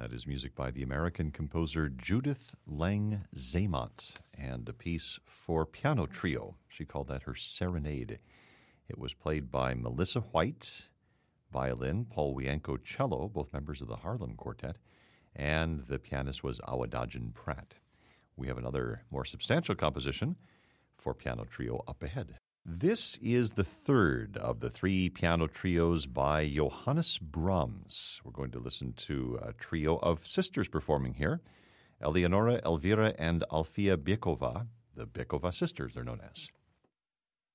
That is music by the American composer Judith Lang Zaymont, and a piece for piano trio. She called that her Serenade. It was played by Melissa White, violin, Paul Wienko cello, both members of the Harlem Quartet, and the pianist was Awadagin Pratt. We have another more substantial composition for piano trio up ahead. This is the third of the three piano trios by Johannes Brahms. We're going to listen to a trio of sisters performing here, Eleonora, Elvira, and Alfia Biekova. The Biekova sisters, they're known as.